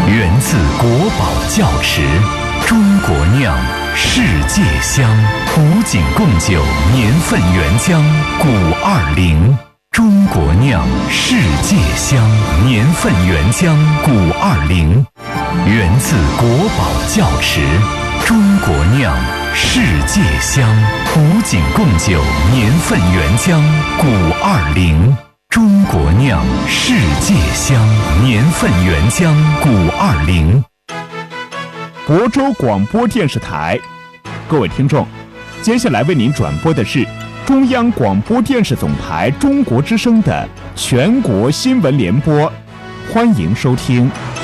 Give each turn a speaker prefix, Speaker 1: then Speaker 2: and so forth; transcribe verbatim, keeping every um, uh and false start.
Speaker 1: 源自国宝窖池，中国酿，世界香。古井贡酒年份原浆古二零，中国酿，世界香。年份原浆古二零，源自国宝窖池，中国酿，世界香。古井贡酒年份原浆古二零。中国酿，世界香。年份原浆古二零。
Speaker 2: 亳州广播电视台，各位听众，接下来为您转播的是中央广播电视总台中国之声的全国新闻联播，欢迎收听。